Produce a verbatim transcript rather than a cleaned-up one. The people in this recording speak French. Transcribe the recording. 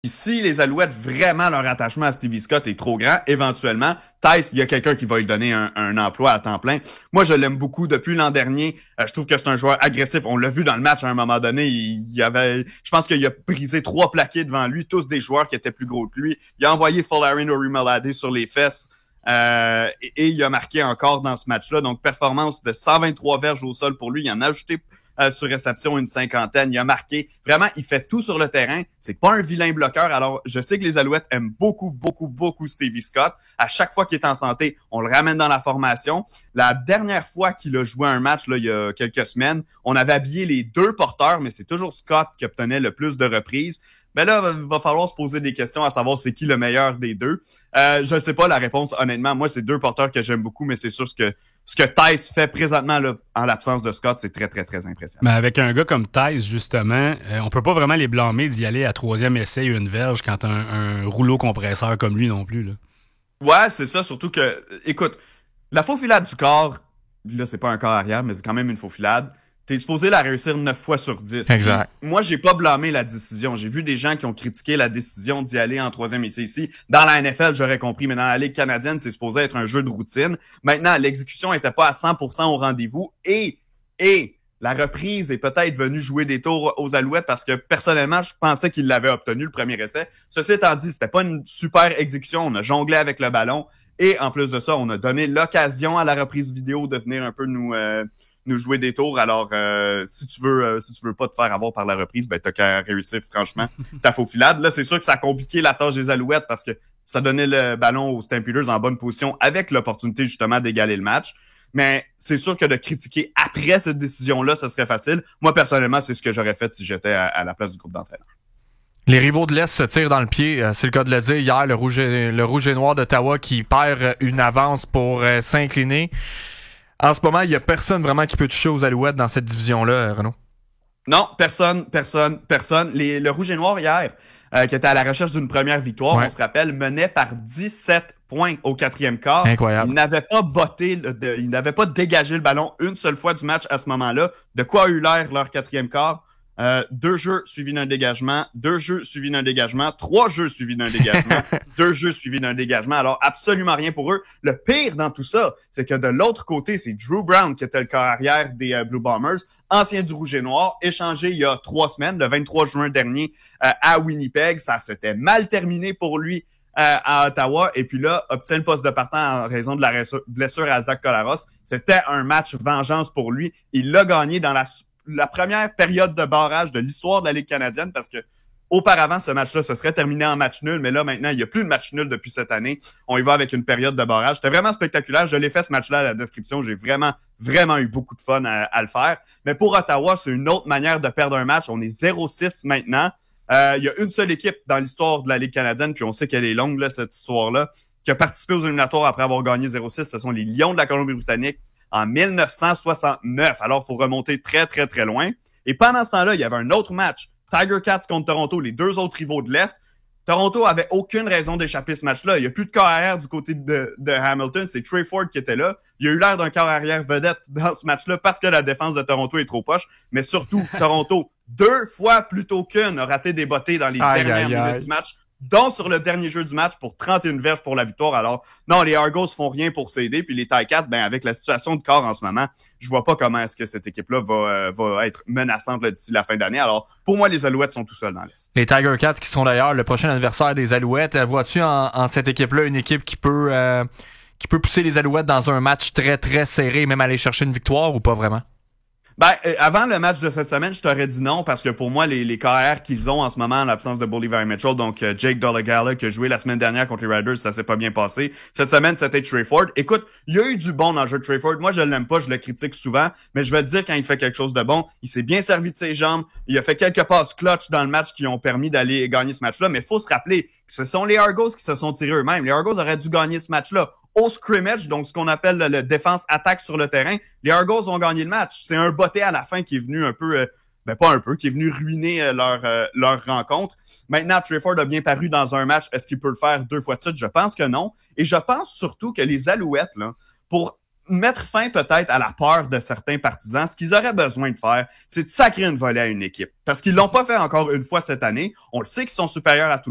Puis si les Alouettes, vraiment leur attachement à Stevie Scott est trop grand, éventuellement, Theis, il y a quelqu'un qui va lui donner un, un emploi à temps plein. Moi, je l'aime beaucoup depuis l'an dernier. Euh, je trouve que c'est un joueur agressif. On l'a vu dans le match à un moment donné. Il, il avait, je pense qu'il a brisé trois plaqués devant lui, tous des joueurs qui étaient plus gros que lui. Il a envoyé Folarin Orimolade sur les fesses. Euh, et, et il a marqué encore dans ce match-là. Donc, performance de cent vingt-trois verges au sol pour lui. Il en a ajouté Euh, sur réception une cinquantaine, il a marqué. Vraiment, il fait tout sur le terrain. C'est pas un vilain bloqueur. Alors, je sais que les Alouettes aiment beaucoup, beaucoup, beaucoup Stevie Scott. À chaque fois qu'il est en santé, on le ramène dans la formation. La dernière fois qu'il a joué un match, là, il y a quelques semaines, on avait habillé les deux porteurs, mais c'est toujours Scott qui obtenait le plus de reprises. Ben là, il va falloir se poser des questions à savoir c'est qui le meilleur des deux. Euh, je ne sais pas la réponse, honnêtement. Moi, c'est deux porteurs que j'aime beaucoup, mais c'est sûr ce que ce que Theis fait présentement là, en l'absence de Scott, c'est très, très, très impressionnant. Mais avec un gars comme Theis, justement, euh, on peut pas vraiment les blâmer d'y aller à troisième essai une verge quand un, un rouleau compresseur comme lui non plus, là. Ouais, c'est ça, surtout que, écoute, la faufilade du corps, là, c'est pas un corps arrière, mais c'est quand même une faufilade. T'es supposé la réussir neuf fois sur dix. Exact. Puis, moi, j'ai pas blâmé la décision. J'ai vu des gens qui ont critiqué la décision d'y aller en troisième essai ici. Dans la N F L, j'aurais compris, mais dans la Ligue canadienne, c'est supposé être un jeu de routine. Maintenant, l'exécution était pas à cent pour cent au rendez-vous et, et, la reprise est peut-être venue jouer des tours aux Alouettes parce que, personnellement, je pensais qu'ils l'avaient obtenu le premier essai. Ceci étant dit, c'était pas une super exécution. On a jonglé avec le ballon et, en plus de ça, on a donné l'occasion à la reprise vidéo de venir un peu nous, euh, nous jouer des tours. Alors, euh, si tu veux euh, si tu veux pas te faire avoir par la reprise, ben t'as qu'à réussir, franchement, ta faufilade. Là, c'est sûr que ça a compliqué la tâche des Alouettes parce que ça donnait le ballon aux Stampeders en bonne position avec l'opportunité, justement, d'égaler le match. Mais c'est sûr que de critiquer après cette décision-là, ça serait facile. Moi, personnellement, c'est ce que j'aurais fait si j'étais à, à la place du groupe d'entraîneurs. Les rivaux de l'Est se tirent dans le pied, c'est le cas de le dire. Hier, le Rouge et, le Rouge et Noir d'Ottawa qui perd une avance pour euh, s'incliner. En ce moment, il y a personne vraiment qui peut toucher aux Alouettes dans cette division-là, Renaud. Non, personne, personne, personne. Les, le Rouge et Noir hier, euh, qui était à la recherche d'une première victoire, ouais. On se rappelle, menait par dix-sept points au quatrième quart. Incroyable. Il n'avait pas botté, de, il n'avait pas dégagé le ballon une seule fois du match à ce moment-là. De quoi a eu l'air leur quatrième quart? Euh, deux jeux suivis d'un dégagement, deux jeux suivis d'un dégagement, trois jeux suivis d'un dégagement, deux jeux suivis d'un dégagement. Alors, absolument rien pour eux. Le pire dans tout ça, c'est que de l'autre côté, c'est Drew Brown qui était le corps arrière des euh, Blue Bombers, ancien du Rouge et Noir, échangé il y a trois semaines, le vingt-trois juin dernier, euh, à Winnipeg. Ça s'était mal terminé pour lui euh, à Ottawa. Et puis là, obtient le poste de partant en raison de la blessure à Zach Collaros. C'était un match vengeance pour lui. Il l'a gagné dans la la première période de barrage de l'histoire de la Ligue canadienne parce que auparavant, ce match-là, ce serait terminé en match nul, mais là, maintenant, il n'y a plus de match nul depuis cette année. On y va avec une période de barrage. C'était vraiment spectaculaire. Je l'ai fait, ce match-là, à la description. J'ai vraiment, vraiment eu beaucoup de fun à, à le faire. Mais pour Ottawa, c'est une autre manière de perdre un match. On est zéro six maintenant. Euh, il y a une seule équipe dans l'histoire de la Ligue canadienne, puis on sait qu'elle est longue, là, cette histoire-là, qui a participé aux éliminatoires après avoir gagné zéro six. Ce sont les Lions de la Colombie-Britannique en mille neuf cent soixante-neuf. Alors, faut remonter très, très, très loin. Et pendant ce temps-là, il y avait un autre match. Tiger Cats contre Toronto, les deux autres rivaux de l'Est. Toronto avait aucune raison d'échapper ce match-là. Il n'y a plus de corps arrière du côté de, de Hamilton. C'est Trey Ford qui était là. Il a eu l'air d'un corps arrière vedette dans ce match-là parce que la défense de Toronto est trop poche. Mais surtout, Toronto, deux fois plutôt qu'une, a raté des bottées dans les aïe, dernières aïe, minutes aïe. du match, dont sur le dernier jeu du match pour trente et une verges pour la victoire. Alors, non, les Argos font rien pour s'aider. Puis les Ticats, ben avec la situation de corps en ce moment, je vois pas comment est-ce que cette équipe-là va, euh, va être menaçante là, d'ici la fin d'année. Alors, pour moi, les Alouettes sont tout seuls dans l'Est. Les Tiger Cats qui sont d'ailleurs le prochain adversaire des Alouettes. Vois-tu en, en cette équipe-là une équipe qui peut euh, qui peut pousser les Alouettes dans un match très, très serré, même aller chercher une victoire ou pas vraiment? Ben, euh, avant le match de cette semaine, je t'aurais dit non parce que pour moi, les, les carrières qu'ils ont en ce moment en l'absence de Bolivar Mitchell, donc euh, Jake Dolegala qui a joué la semaine dernière contre les Riders, ça s'est pas bien passé. Cette semaine, c'était Trey Ford. Écoute, il y a eu du bon dans le jeu de Trey Ford. Moi, je l'aime pas, je le critique souvent, mais je vais te dire quand il fait quelque chose de bon, il s'est bien servi de ses jambes, il a fait quelques passes clutch dans le match qui ont permis d'aller gagner ce match-là, mais il faut se rappeler que ce sont les Argos qui se sont tirés eux-mêmes. Les Argos auraient dû gagner ce match-là. Au scrimmage, donc ce qu'on appelle le, le défense-attaque sur le terrain, les Argos ont gagné le match. C'est un botté à la fin qui est venu un peu, euh, ben pas un peu, qui est venu ruiner euh, leur euh, leur rencontre. Maintenant, Trey Ford a bien paru dans un match. Est-ce qu'il peut le faire deux fois de suite? Je pense que non. Et je pense surtout que les Alouettes, là, pour mettre fin peut-être à la peur de certains partisans, ce qu'ils auraient besoin de faire, c'est de sacrer une volée à une équipe. Parce qu'ils l'ont pas fait encore une fois cette année. On le sait qu'ils sont supérieurs à tout le monde.